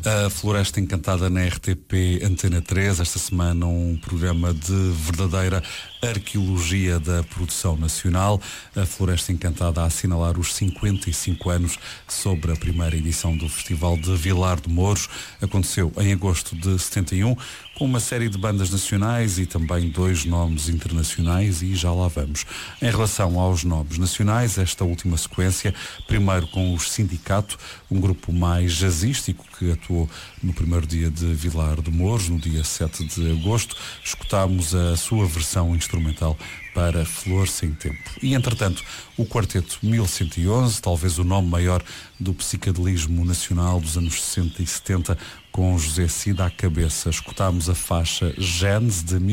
A Floresta Encantada na RTP Antena 3, esta semana um programa de verdadeira arqueologia da produção nacional. A Floresta Encantada a assinalar os 55 anos sobre a primeira edição do Festival de Vilar de Mouros. Aconteceu em agosto de 71, com uma série de bandas nacionais e também 2 nomes internacionais, e já lá vamos. Em relação aos nomes nacionais, esta última sequência, primeiro com os Sindicato, um grupo mais jazzístico que atuou no primeiro dia de Vilar de Mouros, no dia 7 de agosto. Escutámos a sua versão instrumental para Flor Sem Tempo. E, entretanto, o Quarteto 1111, talvez o nome maior do psicadelismo nacional dos anos 60 e 70, com José Cid à cabeça. Escutámos a faixa Gênese de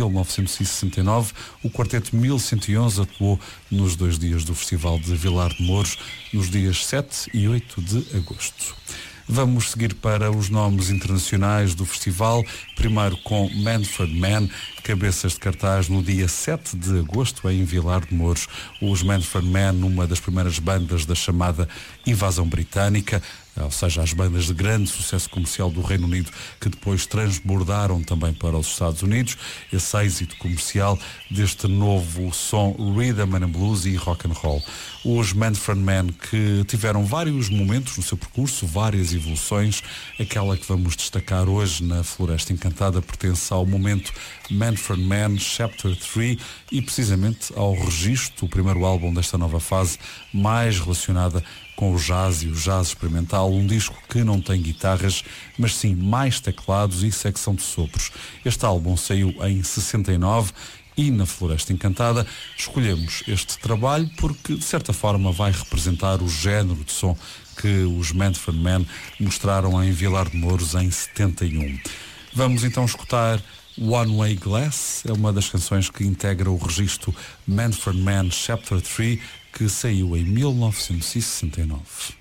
1969. O Quarteto 1111 atuou nos 2 dias do Festival de Vilar de Mouros, nos dias 7 e 8 de agosto. Vamos seguir para os nomes internacionais do festival, primeiro com Manfred Mann, cabeças de cartaz no dia 7 de agosto em Vilar de Mouros. Os Manfred Mann, uma das primeiras bandas da chamada invasão britânica, ou seja, as bandas de grande sucesso comercial do Reino Unido, que depois transbordaram também para os Estados Unidos. Esse êxito comercial deste novo som rhythm and blues e rock and roll. Os Manfred Mann, que tiveram vários momentos no seu percurso, várias evoluções. Aquela que vamos destacar hoje na Floresta Encantada pertence ao momento Manfred Mann Chapter 3 e precisamente ao registro, o primeiro álbum desta nova fase, mais relacionada com o jazz e o jazz experimental, um disco que não tem guitarras, mas sim mais teclados e secção de sopros. Este álbum saiu em 69 e na Floresta Encantada escolhemos este trabalho porque, de certa forma, vai representar o género de som que os Manfred Mann mostraram em Vilar de Mouros em 71. Vamos então escutar One Way Glass, é uma das canções que integra o registro Manfred Mann Chapter 3, que saiu em 1969.